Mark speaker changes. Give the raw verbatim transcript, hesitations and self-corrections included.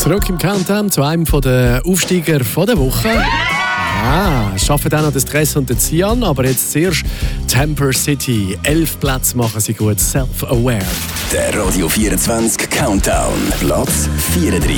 Speaker 1: Zurück im Countdown zu einem der Aufsteiger der Woche. Ja, es schaffen auch noch den Stress und den Cian, aber jetzt zuerst Temper City. Elf Plätze machen sie gut, self-aware.
Speaker 2: Der Radio vierundzwanzig Countdown, Platz vierunddreißig.